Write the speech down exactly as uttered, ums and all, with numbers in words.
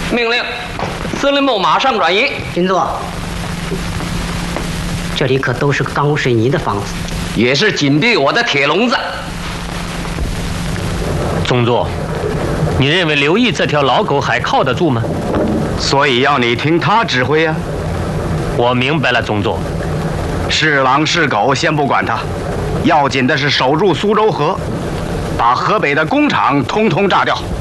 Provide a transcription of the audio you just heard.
命令，司令部马上转移。 军座，这里可都是钢水泥的房子， 也是紧闭我的铁笼子。 宗座，你认为刘毅这条老狗还靠得住吗？ 所以要你听他指挥呀、啊。 我明白了，宗座。 是狼是狗先不管他，要紧的是守住苏州河，把河北的工厂通通炸掉。